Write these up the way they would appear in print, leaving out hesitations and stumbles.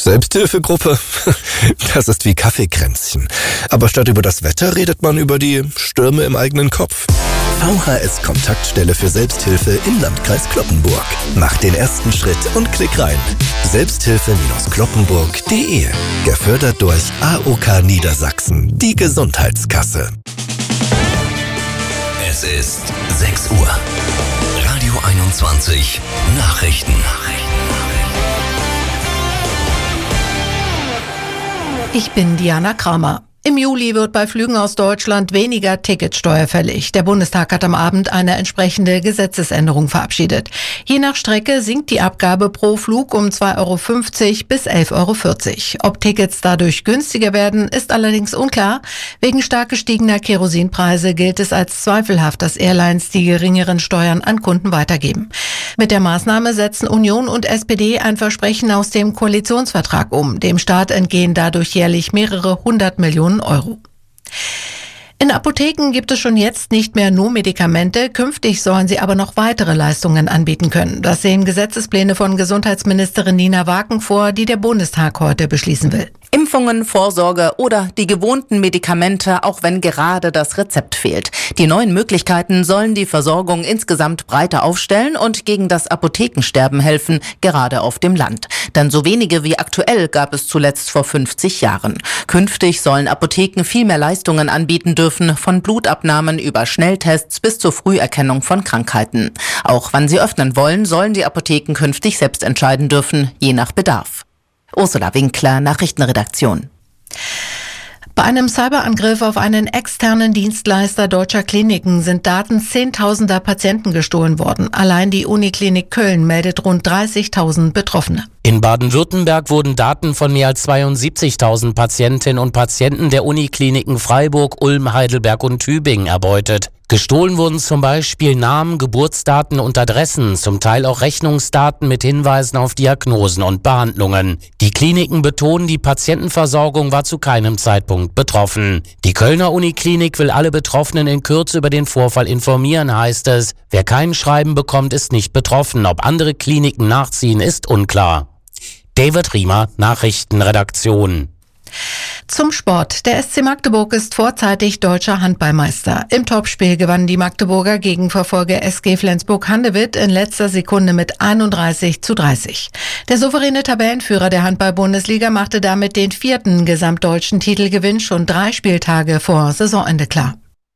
Selbsthilfegruppe? Das ist wie Kaffeekränzchen. Aber statt über das Wetter redet man über die Stürme im eigenen Kopf. VHS Kontaktstelle für Selbsthilfe im Landkreis Cloppenburg. Mach den ersten Schritt und klick rein. Selbsthilfe-Cloppenburg.de. Gefördert durch AOK Niedersachsen, die Gesundheitskasse. Es ist 6 Uhr. Radio 21 Nachrichten. Ich bin Diana Kramer. Im Juli wird bei Flügen aus Deutschland weniger Ticketsteuer fällig. Der Bundestag hat am Abend eine entsprechende Gesetzesänderung verabschiedet. Je nach Strecke sinkt die Abgabe pro Flug um 2,50 € bis 11,40 €. Ob Tickets dadurch günstiger werden, ist allerdings unklar. Wegen stark gestiegener Kerosinpreise gilt es als zweifelhaft, dass Airlines die geringeren Steuern an Kunden weitergeben. Mit der Maßnahme setzen Union und SPD ein Versprechen aus dem Koalitionsvertrag um. Dem Staat entgehen dadurch jährlich mehrere 100 Millionen €. In Apotheken gibt es schon jetzt nicht mehr nur Medikamente, künftig sollen sie aber noch weitere Leistungen anbieten können. Das sehen Gesetzespläne von Gesundheitsministerin Nina Waken vor, die der Bundestag heute beschließen will. Impfungen, Vorsorge oder die gewohnten Medikamente, auch wenn gerade das Rezept fehlt. Die neuen Möglichkeiten sollen die Versorgung insgesamt breiter aufstellen und gegen das Apothekensterben helfen, gerade auf dem Land. Denn so wenige wie aktuell gab es zuletzt vor 50 Jahren. Künftig sollen Apotheken viel mehr Leistungen anbieten dürfen, von Blutabnahmen über Schnelltests bis zur Früherkennung von Krankheiten. Auch wann sie öffnen wollen, sollen die Apotheken künftig selbst entscheiden dürfen, je nach Bedarf. Ursula Winkler, Nachrichtenredaktion. Bei einem Cyberangriff auf einen externen Dienstleister deutscher Kliniken sind Daten zehntausender Patienten gestohlen worden. Allein die Uniklinik Köln meldet rund 30.000 Betroffene. In Baden-Württemberg wurden Daten von mehr als 72.000 Patientinnen und Patienten der Unikliniken Freiburg, Ulm, Heidelberg und Tübingen erbeutet. Gestohlen wurden zum Beispiel Namen, Geburtsdaten und Adressen, zum Teil auch Rechnungsdaten mit Hinweisen auf Diagnosen und Behandlungen. Die Kliniken betonen, die Patientenversorgung war zu keinem Zeitpunkt betroffen. Die Kölner Uniklinik will alle Betroffenen in Kürze über den Vorfall informieren, heißt es. Wer kein Schreiben bekommt, ist nicht betroffen. Ob andere Kliniken nachziehen, ist unklar. David Riemer, Nachrichtenredaktion. Zum Sport. Der SC Magdeburg ist vorzeitig deutscher Handballmeister. Im Topspiel gewannen die Magdeburger gegen Verfolger SG Flensburg-Handewitt in letzter Sekunde mit 31:30. Der souveräne Tabellenführer der Handball-Bundesliga machte damit den 4. gesamtdeutschen Titelgewinn schon 3 Spieltage vor Saisonende klar.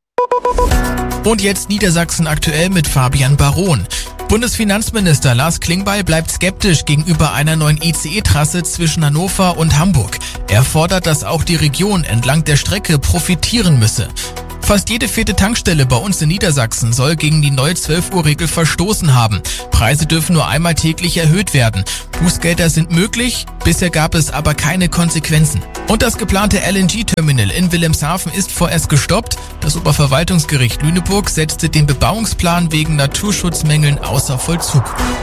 Und jetzt Niedersachsen aktuell mit Fabian Baron. Bundesfinanzminister Lars Klingbeil bleibt skeptisch gegenüber einer neuen ICE-Trasse zwischen Hannover und Hamburg. Er fordert, dass auch die Region entlang der Strecke profitieren müsse. Fast jede 4. Tankstelle bei uns in Niedersachsen soll gegen die neue 12-Uhr-Regel verstoßen haben. Preise dürfen nur einmal täglich erhöht werden. Bußgelder sind möglich, bisher gab es aber keine Konsequenzen. Und das geplante LNG-Terminal in Wilhelmshaven ist vorerst gestoppt. Das Oberverwaltungsgericht Lüneburg setzte den Bebauungsplan wegen Naturschutzmängeln außer Vollzug.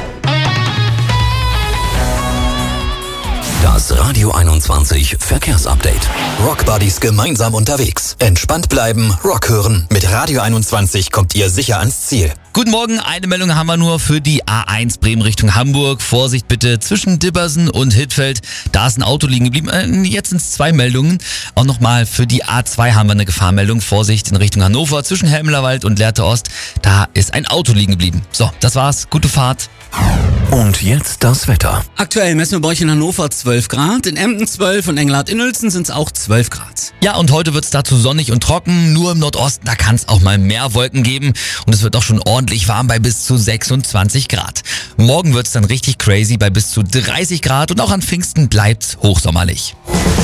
Das Radio 21 Verkehrsupdate. Rockbuddies gemeinsam unterwegs. Entspannt bleiben, Rock hören. Mit Radio 21 kommt ihr sicher ans Ziel. Guten Morgen, eine Meldung haben wir nur für die A1 Bremen Richtung Hamburg. Vorsicht bitte zwischen Dippersen und Hittfeld. Da ist ein Auto liegen geblieben. Jetzt sind es 2 Meldungen. Auch nochmal für die A2 haben wir eine Gefahrmeldung. Vorsicht in Richtung Hannover zwischen Helmlerwald und Lehrte Ost. Da ist ein Auto liegen geblieben. So, das war's. Gute Fahrt. Und jetzt das Wetter. Aktuell messen wir bei euch in Hannover 12 Grad, in Emden 12 und Engelhardt-Innülzen sind es auch 12 Grad. Ja, und heute wird's dazu sonnig und trocken. Nur im Nordosten, da kann es auch mal mehr Wolken geben. Und es wird auch schon ordentlich warm bei bis zu 26 Grad. Morgen wird's dann richtig crazy bei bis zu 30 Grad. Und auch an Pfingsten bleibt's hochsommerlich.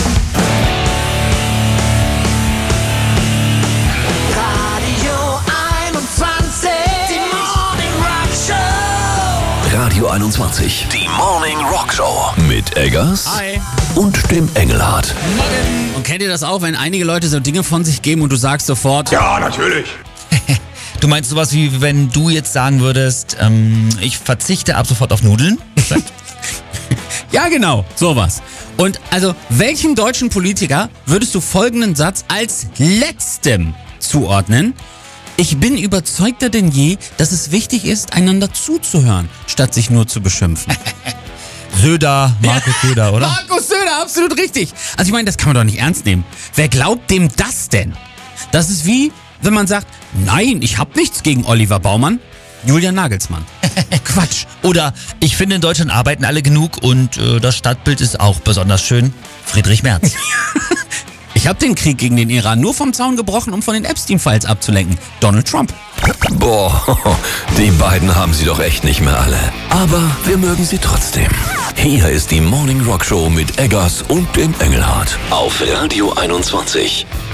Radio 21, die Morning Rock Show. Mit Eggers Hi. und dem Engelhardt. Morgen. Und kennt ihr das auch, wenn einige Leute so Dinge von sich geben und du sagst sofort... Ja, natürlich. Du meinst sowas wie, wenn du jetzt sagen würdest, ich verzichte ab sofort auf Nudeln? Ja, genau, sowas. Und also, welchen deutschen Politiker würdest du folgenden Satz als letztem zuordnen? Ich bin überzeugter denn je, dass es wichtig ist, einander zuzuhören, statt sich nur zu beschimpfen. Söder, Markus Söder, oder? Markus Söder! Oder absolut richtig. Also ich meine, das kann man doch nicht ernst nehmen. Wer glaubt dem das denn? Das ist wie, wenn man sagt, nein, ich hab nichts gegen Oliver Baumann. Julian Nagelsmann. Quatsch. Oder ich finde, in Deutschland arbeiten alle genug und das Stadtbild ist auch besonders schön. Friedrich Merz. Ich habe den Krieg gegen den Iran nur vom Zaun gebrochen, um von den Epstein-Files abzulenken. Donald Trump. Boah, die beiden haben sie doch echt nicht mehr alle. Aber wir mögen sie trotzdem. Hier ist die Morning Rock Show mit Eggers und dem Engelhardt auf Radio 21.